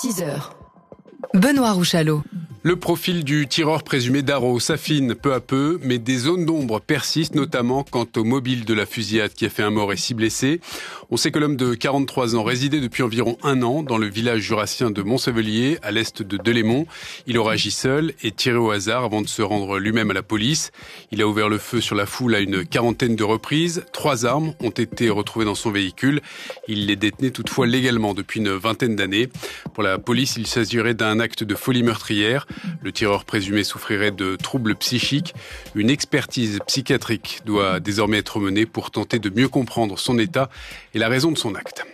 6h. Benoît Rouchalot. Le profil du tireur présumé d'Arros s'affine peu à peu, mais des zones d'ombre persistent, notamment quant au mobile de la fusillade qui a fait un mort et 6 blessés. On sait que l'homme de 43 ans résidait depuis environ 1 an dans le village jurassien de Montsavelier, à l'est de Delémont. Il aurait agi seul et tiré au hasard avant de se rendre lui-même à la police. Il a ouvert le feu sur la foule à une 40aine de reprises. 3 armes ont été retrouvées dans son véhicule. Il les détenait toutefois légalement depuis une 20aine d'années. Pour la police, il s'agirait d'un acte de folie meurtrière. Le tireur présumé souffrirait de troubles psychiques. Une expertise psychiatrique doit désormais être menée pour tenter de mieux comprendre son état et la raison de son acte.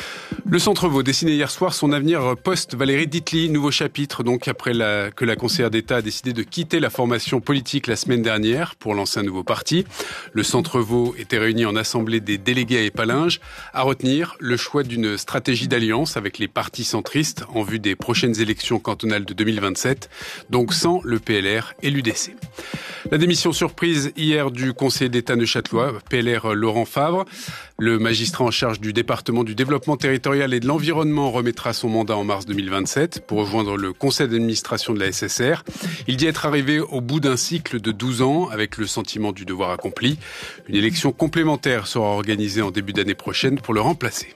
Le Centre Vaud dessinait hier soir son avenir post-Valérie Ditli. Nouveau chapitre donc après que la conseillère d'État a décidé de quitter la formation politique la semaine dernière pour lancer un nouveau parti. Le Centre Vaud était réuni en assemblée des délégués à Épalinges. À retenir, le choix d'une stratégie d'alliance avec les partis centristes en vue des prochaines élections cantonales de 2027, donc sans le PLR et l'UDC. La démission surprise hier du conseiller d'État neuchâtelois, PLR Laurent Favre. Le magistrat en charge du département du développement territorial et de l'environnement remettra son mandat en mars 2027 pour rejoindre le conseil d'administration de la SSR. Il dit être arrivé au bout d'un cycle de 12 ans avec le sentiment du devoir accompli. Une élection complémentaire sera organisée en début d'année prochaine pour le remplacer.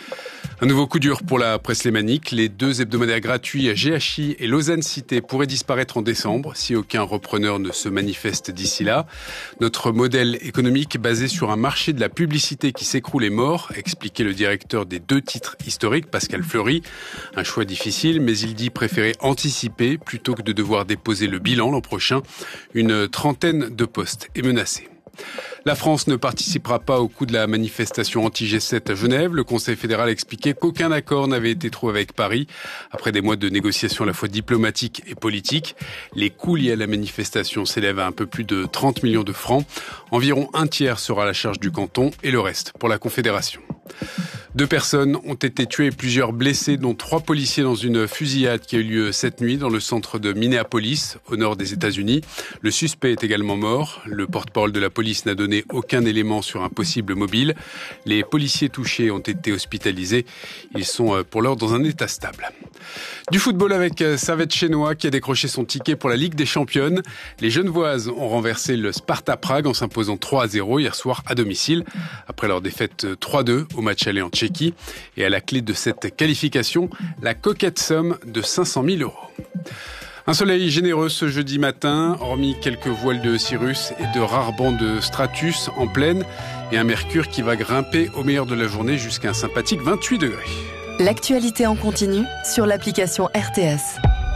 Un nouveau coup dur pour la presse lémanique. Les 2 hebdomadaires gratuits à GHI et Lausanne Cité pourraient disparaître en décembre si aucun repreneur ne se manifeste d'ici là. Notre modèle économique basé sur un marché de la publicité qui s'écroule est mort, expliquait le directeur des 2 titres historiques, Pascal Fleury. Un choix difficile, mais il dit préférer anticiper plutôt que de devoir déposer le bilan l'an prochain. Une 30aine de postes est menacée. La France ne participera pas au coup de la manifestation anti-G7 à Genève. Le Conseil fédéral a expliqué qu'aucun accord n'avait été trouvé avec Paris. Après des mois de négociations à la fois diplomatiques et politiques, les coûts liés à la manifestation s'élèvent à un peu plus de 30 millions de francs. Environ un tiers sera à la charge du canton et le reste pour la Confédération. 2 personnes ont été tuées et plusieurs blessées, dont 3 policiers dans une fusillade qui a eu lieu cette nuit dans le centre de Minneapolis, au nord des États-Unis. Le suspect est également mort. Le porte-parole de la police n'a donné aucun élément sur un possible mobile. Les policiers touchés ont été hospitalisés. Ils sont pour l'heure dans un état stable. Du football avec Servette Chénois qui a décroché son ticket pour la Ligue des Championnes. Les Genevoises ont renversé le Sparta Prague en s'imposant 3-0 hier soir à domicile. Après leur défaite 3-2 au match aller en Tchéquie. Et à la clé de cette qualification, la coquette somme de 500 000 €. Un soleil généreux ce jeudi matin, hormis quelques voiles de cirrus et de rares bancs de stratus en plaine. Et un mercure qui va grimper au meilleur de la journée jusqu'à un sympathique 28 degrés. L'actualité en continu sur l'application RTS.